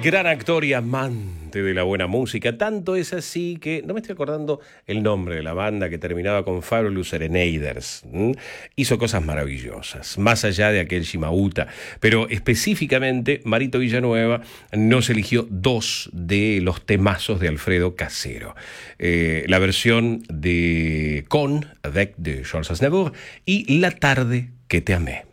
Gran actor y amante de la buena música. Tanto es así que no me estoy acordando el nombre de la banda que terminaba con Fabulous Serenaders. Hizo cosas maravillosas, más allá de aquel Shimauta. Pero específicamente, Marito Villanueva nos eligió dos de los temazos de Alfredo Casero. La versión de Con, avec de Charles Aznavour, y La tarde que te amé.